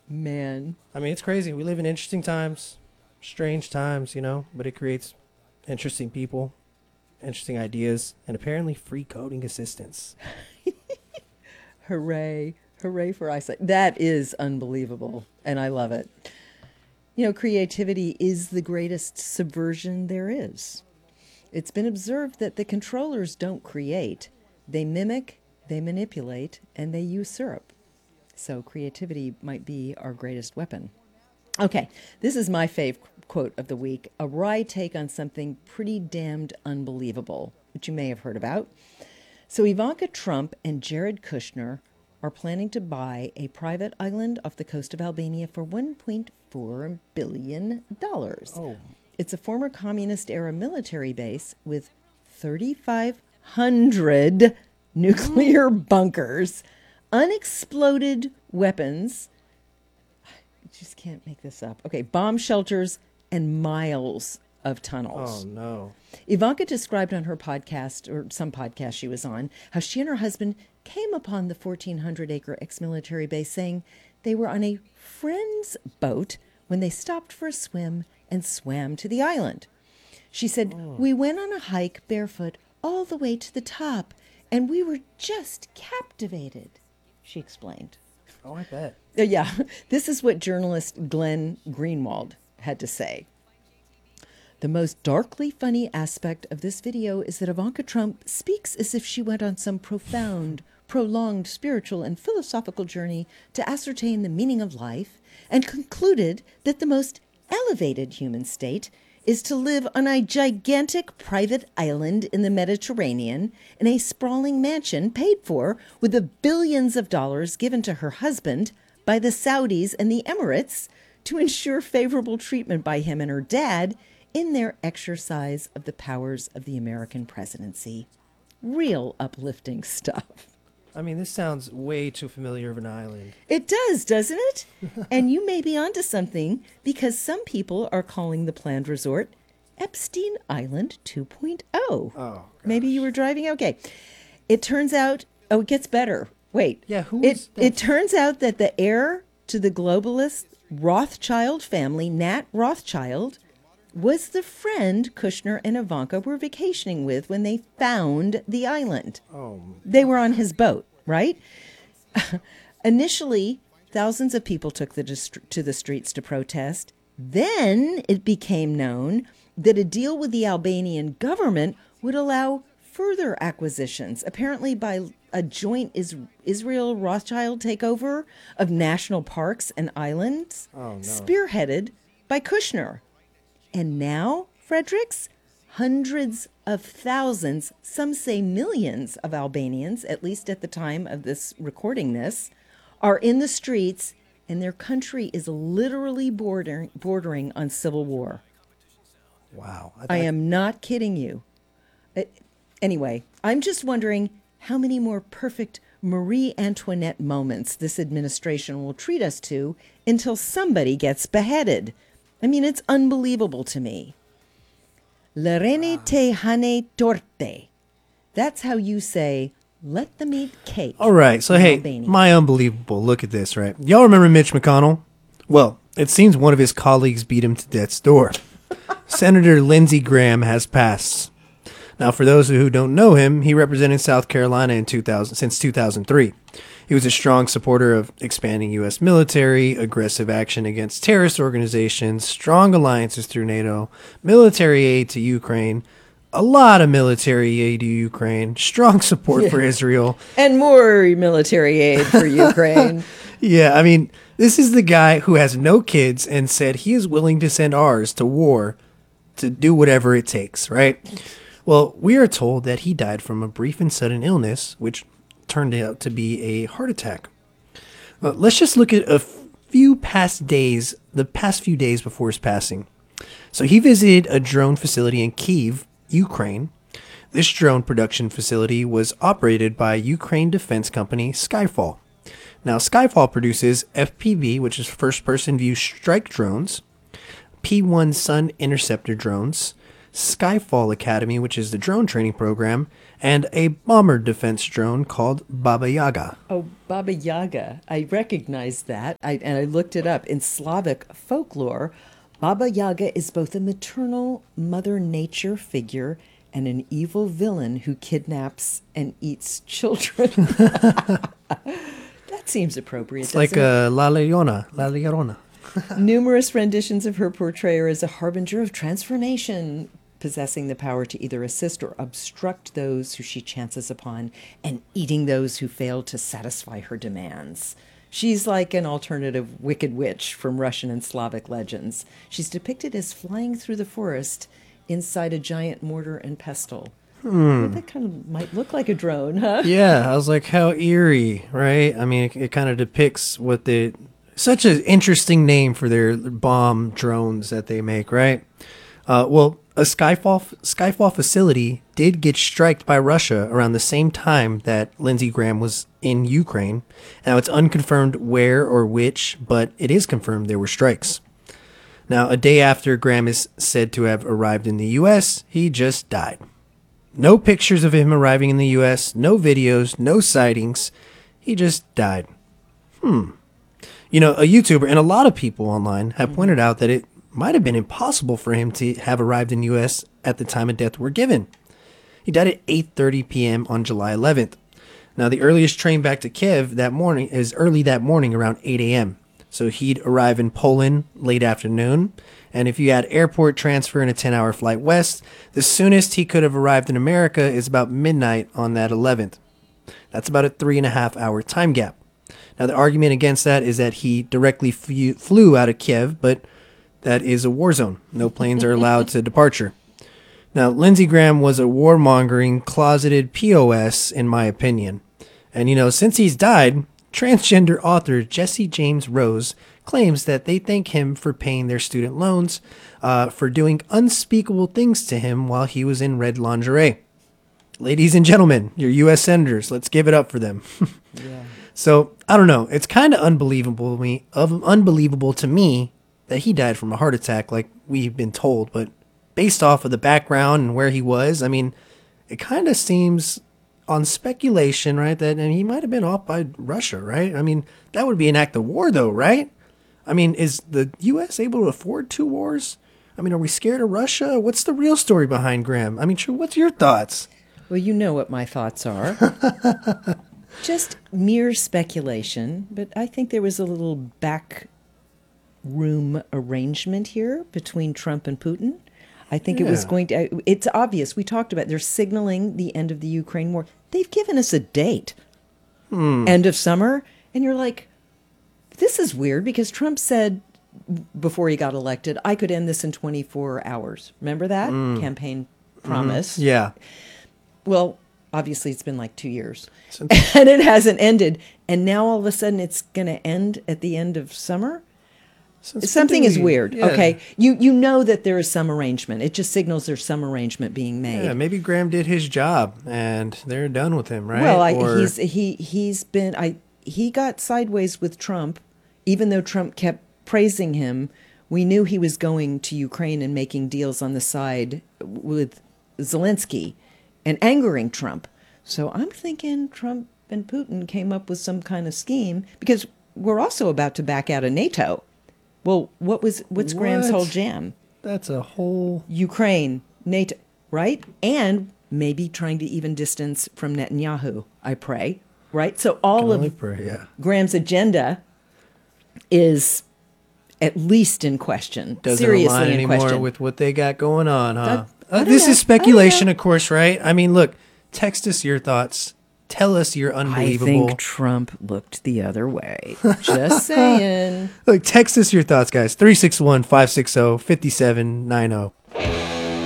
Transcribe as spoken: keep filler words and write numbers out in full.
Man. I mean, it's crazy. We live in interesting times, strange times, you know, but it creates interesting people, interesting ideas, and apparently free coding assistance. Hooray. Hooray for eyesight. That is unbelievable. And I love it. You know, creativity is the greatest subversion there is. It's been observed that the controllers don't create, they mimic, they manipulate, and they usurp. So creativity might be our greatest weapon. Okay, this is my fave quote of the week, a wry take on something pretty damned unbelievable, which you may have heard about. So Ivanka Trump and Jared Kushner are planning to buy a private island off the coast of Albania for one point four billion dollars. Oh. It's a former communist-era military base with thirty-five hundred nuclear bunkers, unexploded weapons. I just can't make this up. Okay, bomb shelters and miles of tunnels. Oh, no. Ivanka described on her podcast, or some podcast she was on, how she and her husband came upon the fourteen hundred acre ex-military base, saying they were on a friend's boat when they stopped for a swim and swam to the island. She said, oh. We went on a hike barefoot all the way to the top, and we were just captivated, she explained. Oh, I bet. Uh, yeah, this is what journalist Glenn Greenwald had to say. The most darkly funny aspect of this video is that Ivanka Trump speaks as if she went on some profound, prolonged spiritual and philosophical journey to ascertain the meaning of life, and concluded that the most elevated human state is to live on a gigantic private island in the Mediterranean in a sprawling mansion paid for with the billions of dollars given to her husband by the Saudis and the Emirates to ensure favorable treatment by him and her dad in their exercise of the powers of the American presidency. Real uplifting stuff. I mean, this sounds way too familiar of an island. It does, doesn't it? And you may be onto something, because some people are calling the planned resort Epstein Island two point oh. Oh, gosh. Maybe you were driving? Okay. It turns out, oh, it gets better. Wait. Yeah, who it, is that? It turns out that the heir to the globalist Rothschild family, Nat Rothschild, was the friend Kushner and Ivanka were vacationing with when they found the island. Oh. They were on his boat, right? Initially, thousands of people took the dist- to the streets to protest. Then it became known that a deal with the Albanian government would allow further acquisitions, apparently by a joint is- Israel Rothschild takeover of national parks and islands, Oh, no. spearheaded by Kushner. And now, Fredericks, hundreds of thousands, some say millions of Albanians, at least at the time of this recording this, are in the streets, and their country is literally bordering, bordering on civil war. Wow. I, I am not kidding you. It, anyway, I'm just wondering how many more perfect Marie Antoinette moments this administration will treat us to until somebody gets beheaded. I mean, it's unbelievable to me. Le rene te hane torte. That's how you say, let them eat cake. All right. So, in hey, Albania. my unbelievable. Look at this, right? Y'all remember Mitch McConnell? Well, it seems one of his colleagues beat him to death's door. Senator Lindsey Graham has passed. Now, for those who don't know him, he represented South Carolina in two thousand since two thousand three. He was a strong supporter of expanding U S military, aggressive action against terrorist organizations, strong alliances through NATO, military aid to Ukraine, a lot of military aid to Ukraine, strong support Yeah. for Israel. And more military aid for Ukraine. Yeah, I mean, this is the guy who has no kids and said he is willing to send ours to war to do whatever it takes, right? Well, we are told that he died from a brief and sudden illness, which turned out to be a heart attack. Uh, let's just look at a few past days, the past few days before his passing. So he visited a drone facility in Kyiv, Ukraine. This drone production facility was operated by Ukraine defense company Skyfall. Now, Skyfall produces F P V, which is first-person view strike drones, P one Sun interceptor drones, Skyfall Academy, which is the drone training program, and a bomber defense drone called Baba Yaga. Oh, Baba Yaga. I recognize that. I, and I looked it up. In Slavic folklore, Baba Yaga is both a maternal Mother Nature figure and an evil villain who kidnaps and eats children. That seems appropriate. It's like a La Llorona. La Llorona. Numerous renditions of her portray her as a harbinger of transformation, possessing the power to either assist or obstruct those who she chances upon, and eating those who fail to satisfy her demands. She's like an alternative Wicked Witch from Russian and Slavic legends. She's depicted as flying through the forest inside a giant mortar and pestle. Hmm. Well, that kind of might look like a drone, huh? Yeah, I was like, how eerie, right? I mean, it, it kind of depicts what the... Such an interesting name for their bomb drones that they make, right? Uh, well, a Skyfall Skyfall facility did get striked by Russia around the same time that Lindsey Graham was in Ukraine. Now, it's unconfirmed where or which, but it is confirmed there were strikes. Now, a day after Graham is said to have arrived in the U S, he just died. No pictures of him arriving in the U S, no videos, no sightings. He just died. Hmm. You know, a YouTuber and a lot of people online have pointed out that it might have been impossible for him to have arrived in the U S at the time of death we're given. He died at eight thirty p.m. on July eleventh. Now, the earliest train back to Kiev that morning is early that morning around eight a.m. So he'd arrive in Poland late afternoon. And if you add airport transfer and a ten-hour flight west, the soonest he could have arrived in America is about midnight on that eleventh. That's about a three and a half hour time gap. Now, the argument against that is that he directly flew, flew out of Kiev, but that is a war zone. No planes are allowed to departure. Now, Lindsey Graham was a warmongering, closeted P O S, in my opinion. And, you know, since he's died, transgender author Jesse James Rose claims that they thank him for paying their student loans, uh, for doing unspeakable things to him while he was in red lingerie. Ladies and gentlemen, your U S senators, let's give it up for them. Yeah. So, I don't know. It's kind of unbelievable to me, of unbelievable to me that he died from a heart attack like we've been told. But based off of the background and where he was, I mean, it kind of seems on speculation, right, that and he might have been off by Russia, right? I mean, that would be an act of war, though, right? I mean, is the U S able to afford two wars? I mean, are we scared of Russia? What's the real story behind Graham? I mean, True, what's your thoughts? Well, you know what my thoughts are. Just mere speculation, but I think there was a little back room arrangement here between Trump and Putin. I think yeah. it was going to, it's obvious, we talked about, they're signaling the end of the Ukraine war. They've given us a date, hmm. end of summer, and you're like, this is weird because Trump said before he got elected, I could end this in twenty-four hours. Remember that mm. campaign promise? Mm-hmm. Yeah. Well, obviously it's been like two years and it hasn't ended. And now all of a sudden it's going to end at the end of summer. So Something is weird. Yeah. Okay. You you know that there is some arrangement. It just signals there's some arrangement being made. Yeah, maybe Graham did his job and they're done with him, right? Well, I, or... he's he he's been I he got sideways with Trump, even though Trump kept praising him. We knew he was going to Ukraine and making deals on the side with Zelensky and angering Trump. So I'm thinking Trump and Putin came up with some kind of scheme because we're also about to back out of NATO. Well, what was what's what? Graham's whole jam? That's a whole... Ukraine, NATO, right? And maybe trying to even distance from Netanyahu, I pray, right? So all of pray, yeah. Graham's agenda is at least in question, Doesn't seriously align in anymore question. with what they got going on, huh? That, uh, this know. is speculation, of course, right? I mean, look, text us your thoughts. Tell us you're unbelievable. I think Trump looked the other way. Just saying. Look, text us your thoughts, guys. three six one, five six zero, five seven nine zero.